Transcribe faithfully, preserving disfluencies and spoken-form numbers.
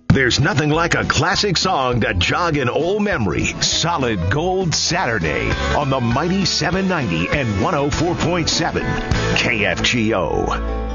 There's nothing like a classic song to jog an old memory. Solid Gold Saturday on the mighty seven ninety and one oh four point seven K F G O.